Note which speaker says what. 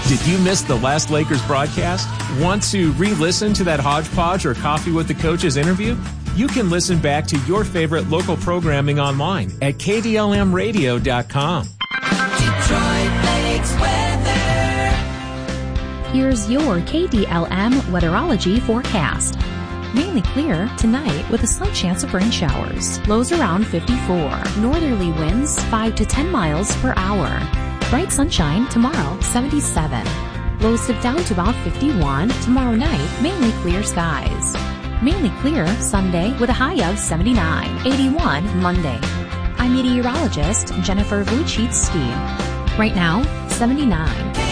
Speaker 1: Did you miss the last Lakers broadcast? Want to re-listen to that hodgepodge or Coffee with the Coaches interview? You can listen back to your favorite local programming online at KDLMradio.com.
Speaker 2: Detroit Lakes weather.
Speaker 3: Here's your KDLM weatherology forecast. Mainly clear tonight with a slight chance of rain showers. Lows around 54. Northerly winds 5 to 10 miles per hour. Bright sunshine tomorrow, 77. Lows dip down to about 51. Tomorrow night, mainly clear skies. Mainly clear Sunday with a high of 79. 81 Monday. I'm meteorologist Jennifer Vuchitsky. Right now, 79.